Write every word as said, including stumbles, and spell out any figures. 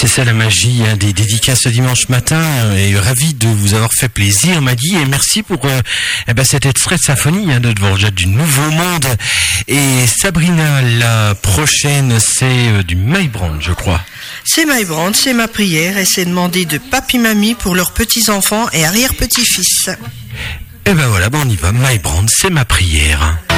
c'est ça la magie hein, des dédicaces ce dimanche matin. Et ravi de vous avoir fait plaisir, Maddy. Et merci pour euh, eh ben, cet extrait de symphonie hein, de Dvorak du Nouveau Monde. Et Sabrina, la prochaine, c'est euh, du My Brand, je crois. C'est My Brand, c'est ma prière. Et c'est demandé de papy-mamie pour leurs petits-enfants et arrière-petits-fils. Et ben voilà, ben on y va. My Brand, c'est ma prière.